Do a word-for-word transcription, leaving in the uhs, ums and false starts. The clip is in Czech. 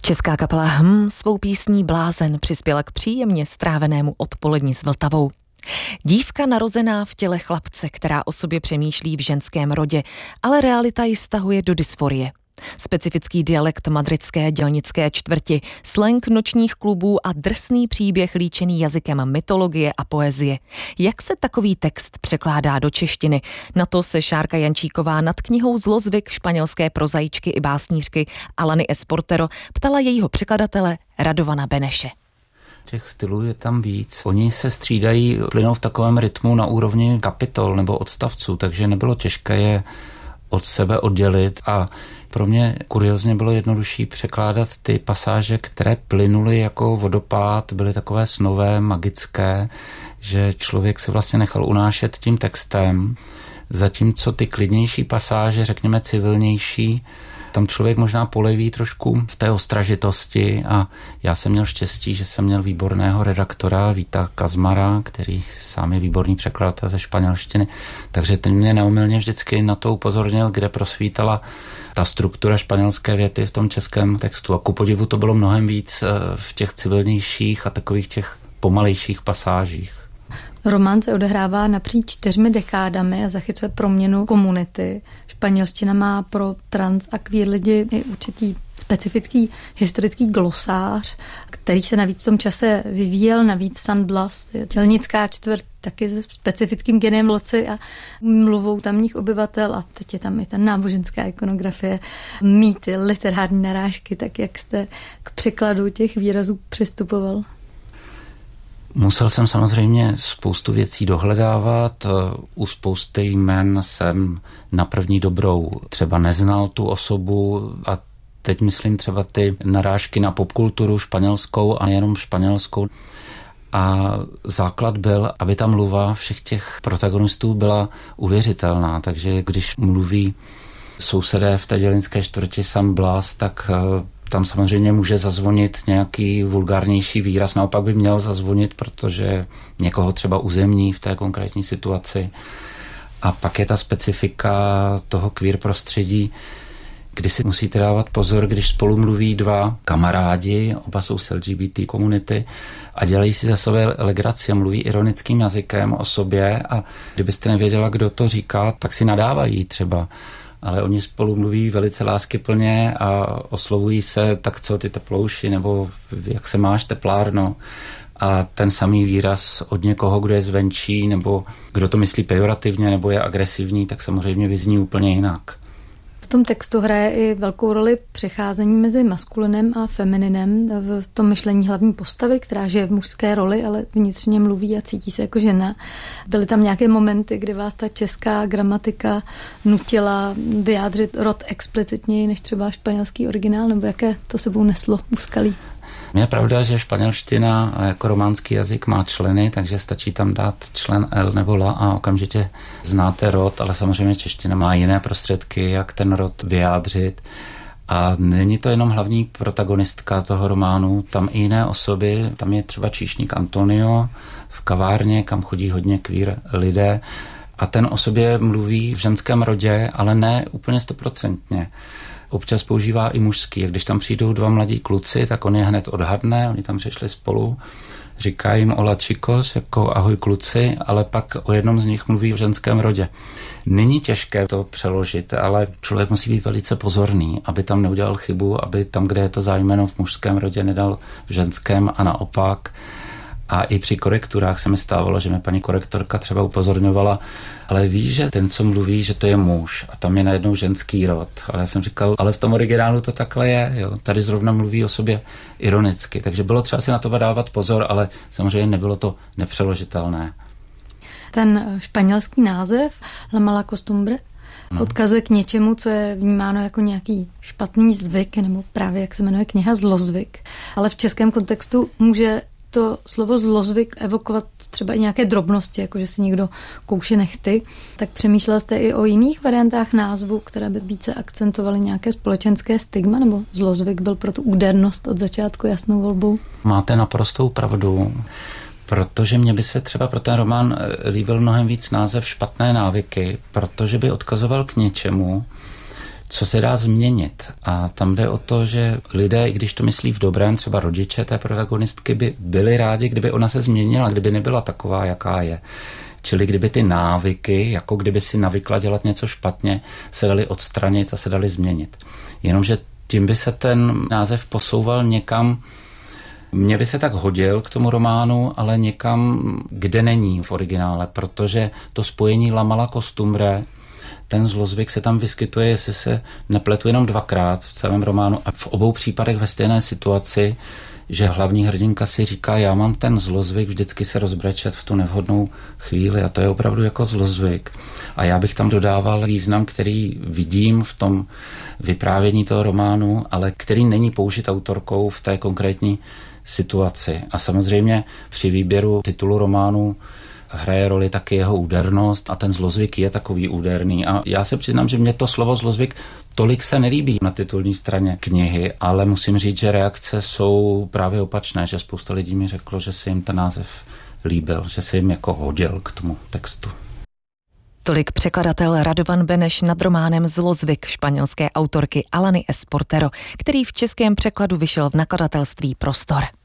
Česká kapela Hm svou písní Blázen přispěla k příjemně strávenému odpoledni s Vltavou. Dívka narozená v těle chlapce, která o sobě přemýšlí v ženském rodě, ale realita ji stahuje do dysforie. Specifický dialekt madridské dělnické čtvrti, slang nočních klubů a drsný příběh líčený jazykem mytologie a poezie. Jak se takový text překládá do češtiny? Na to se Šárka Jančíková nad knihou Zlozvyk španělské prozaičky i básnířky Alany Esportero ptala jejího překladatele Radovana Beneše. Těch stylů je tam víc. Oni se střídají, plynou v takovém rytmu na úrovni kapitol nebo odstavců, takže nebylo těžké je od sebe oddělit a pro mě kuriozně bylo jednodušší překládat ty pasáže, které plynuly jako vodopád, byly takové snové, magické, že člověk se vlastně nechal unášet tím textem, zatímco ty klidnější pasáže, řekněme civilnější, tam člověk možná poleví trošku v té ostražitosti a já jsem měl štěstí, že jsem měl výborného redaktora Víta Kazmara, který sám je výborný překladatel ze španělštiny, takže ten mě neomylně vždycky na to upozornil, kde prosvítala ta struktura španělské věty v tom českém textu. A ku podivu to bylo mnohem víc v těch civilnějších a takových těch pomalejších pasážích. Román se odehrává napříč čtyřmi dekádami a zachycuje proměnu komunity. Španělština má pro trans a queer lidi i určitý specifický historický glosář, který se navíc v tom čase vyvíjel, navíc San Blas, dělnická čtvrť, taky se specifickým geniem loci a mluvou tamních obyvatel a teď je tam i ta náboženská ikonografie, mýty, literární narážky, tak jak jste k překladu těch výrazů přistupoval? Musel jsem samozřejmě spoustu věcí dohledávat, u spousty jmen jsem na první dobrou třeba neznal tu osobu a teď myslím třeba ty narážky na popkulturu španělskou a nejenom španělskou. A základ byl, aby ta mluva všech těch protagonistů byla uvěřitelná, takže když mluví sousedé v té dělnické čtvrti San Blas, tak tam samozřejmě může zazvonit nějaký vulgárnější výraz, naopak by měl zazvonit, protože někoho třeba uzemní v té konkrétní situaci. A pak je ta specifika toho queer prostředí, kdy si musíte dávat pozor, když spolu mluví dva kamarádi, oba jsou z L G B T komunity a dělají si za sebe legraci a mluví ironickým jazykem o sobě a kdybyste nevěděla, kdo to říká, tak si nadávají třeba. Ale oni spolu mluví velice láskyplně a oslovují se, tak co ty teplouši, nebo jak se máš teplárno. A ten samý výraz od někoho, kdo je zvenčí, nebo kdo to myslí pejorativně, nebo je agresivní, tak samozřejmě vyzní úplně jinak. V tom textu hraje i velkou roli přecházení mezi maskulinem a femininem v tom myšlení hlavní postavy, která žije v mužské roli, ale vnitřně mluví a cítí se jako žena. Byly tam nějaké momenty, kdy vás ta česká gramatika nutila vyjádřit rod explicitněji než třeba španělský originál, nebo jaké to sebou neslo úskalí? Je pravda, že španělština jako románský jazyk má členy, takže stačí tam dát člen L nebo la a okamžitě znáte rod, ale samozřejmě čeština má jiné prostředky, jak ten rod vyjádřit. A není to jenom hlavní protagonistka toho románu, tam i jiné osoby, tam je třeba číšník Antonio v kavárně, kam chodí hodně queer lidé a ten o sobě mluví v ženském rodě, ale ne úplně stoprocentně. Občas používá i mužský. A když tam přijdou dva mladí kluci, tak on je hned odhadne, oni tam přišli spolu, říká jim hola chicos, jako ahoj kluci, ale pak o jednom z nich mluví v ženském rodě. Není těžké to přeložit, ale člověk musí být velice pozorný, aby tam neudělal chybu, aby tam, kde je to zájmeno v mužském rodě, nedal v ženském a naopak. A i při korekturách se mi stávalo, že mi paní korektorka třeba upozorňovala, ale víš, že ten, co mluví, že to je muž a tam je najednou ženský rod. Ale já jsem říkal, ale v tom originálu to takhle je. Jo. Tady zrovna mluví o sobě ironicky. Takže bylo třeba si na to dávat pozor, ale samozřejmě nebylo to nepřeložitelné. Ten španělský název La mala costumbre no. odkazuje k něčemu, co je vnímáno jako nějaký špatný zvyk, nebo právě jak se jmenuje kniha Zlozvyk. Ale v českém kontextu může to slovo zlozvyk evokovat třeba i nějaké drobnosti, jako že si někdo kouše nechty. Tak přemýšlel jste i o jiných variantách názvu, které by více akcentovaly nějaké společenské stigma, nebo zlozvyk byl pro tu údernost od začátku jasnou volbou? Máte naprostou pravdu, protože mě by se třeba pro ten román líbil mnohem víc název Špatné návyky, protože by odkazoval k něčemu, co se dá změnit. A tam jde o to, že lidé, i když to myslí v dobrém, třeba rodiče té protagonistky, by byli rádi, kdyby ona se změnila, kdyby nebyla taková, jaká je. Čili kdyby ty návyky, jako kdyby si navykla dělat něco špatně, se daly odstranit a se daly změnit. Jenomže tím by se ten název posouval někam, mně by se tak hodil k tomu románu, ale někam, kde není v originále, protože to spojení Lamala Kostumbre, ten zlozvyk se tam vyskytuje, jestli se nepletu, jenom dvakrát v celém románu a v obou případech ve stejné situaci, že hlavní hrdinka si říká, já mám ten zlozvyk vždycky se rozbrečet v tu nevhodnou chvíli a to je opravdu jako zlozvyk. A já bych tam dodával význam, který vidím v tom vyprávění toho románu, ale který není použit autorkou v té konkrétní situaci. A samozřejmě při výběru titulu románu hraje roli taky jeho údernost a ten zlozvyk je takový úderný. A já se přiznám, že mě to slovo zlozvyk tolik se nelíbí na titulní straně knihy, ale musím říct, že reakce jsou právě opačné, že spousta lidí mi řeklo, že se jim ten název líbil, že se jim jako hodil k tomu textu. Tolik překladatel Radovan Beneš nad románem Zlozvyk španělské autorky Alany Esportero, který v českém překladu vyšel v nakladatelství Prostor.